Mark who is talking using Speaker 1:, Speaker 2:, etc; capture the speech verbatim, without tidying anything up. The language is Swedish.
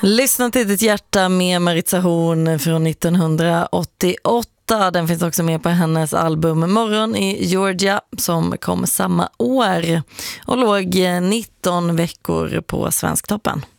Speaker 1: Lyssna till ditt hjärta med Maritza Horn från nittonhundraåttioåtta. Den finns också med på hennes album Morgon i Georgia som kom samma år och låg nitton veckor på Svensktoppen.